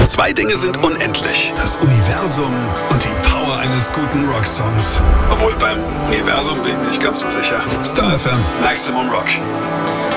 Zwei Dinge sind unendlich: das Universum und die Power eines guten Rocksongs. Obwohl, beim Universum bin ich nicht ganz so sicher. Star FM, Maximum Rock.